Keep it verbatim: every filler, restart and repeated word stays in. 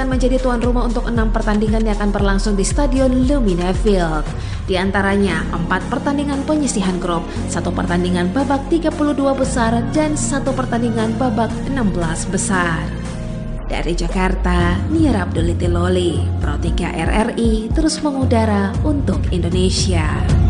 akan menjadi tuan rumah untuk enam pertandingan yang akan berlangsung di Stadion Lumina Field. Di antaranya empat pertandingan penyisihan grup, satu pertandingan babak tiga puluh dua besar, dan satu pertandingan babak enam belas besar. Dari Jakarta, Nia Abduliti Loli, Pro tiga R R I terus mengudara untuk Indonesia.